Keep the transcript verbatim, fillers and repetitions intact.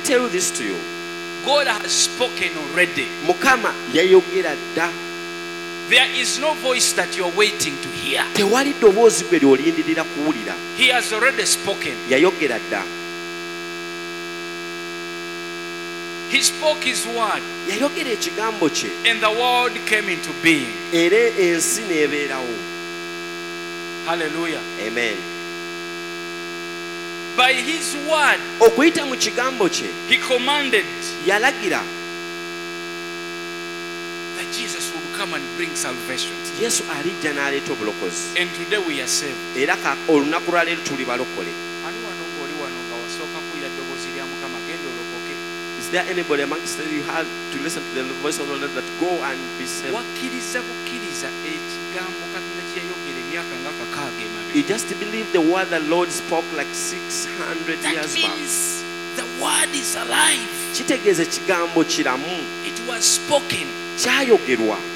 tell you this to you. God has spoken already. Mukama yayogera dda. There is no voice that you're waiting to hear. Tewali ddoboozi gwe ly'olindirira kuwulira. He has already spoken. Yayogera dda. He spoke his word. Yayogera ekigambo kye. And the word came into being. Era ensi n'ebeerawo. Hallelujah. Amen. By his word, okuyita mu kigambo kye, he commanded yalagira that Jesus would come and bring salvation. Yesu alijja n'aleeta obulokozi. And today we are saved. Era olunaku lwa leero tuli balokole. Ani wano ng'oli wano nga wasooka kuwulira ddoboozi lya Mukama genda olokoke. Is there anybody amongst you had to listen to the voice of the Lord that go and be saved? Wakkiriza bukkiriza ekigambo Katonda kye yayogera emyaka nga kakaaga emabega. You just believe the word the Lord spoke like six hundred years back. That means the word is alive. Kitegeeza ekigambo kiramu. It was spoken. Kyayogerwa.